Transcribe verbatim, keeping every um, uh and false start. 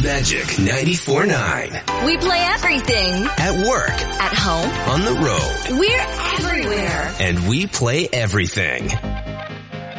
Magic ninety-four point nine. We play everything. At work. At home. On the road. We're everywhere. And we play everything.